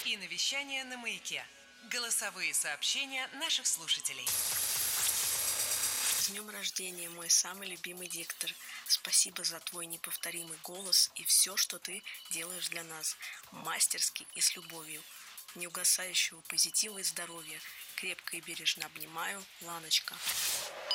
и навещание на Маяке. Голосовые сообщения наших слушателей. С днем рождения, мой самый любимый диктор. Спасибо за твой неповторимый голос и все, что ты делаешь для нас. Мастерски и с любовью. Неугасающего позитива и здоровья. Крепко и бережно обнимаю, Ланочка.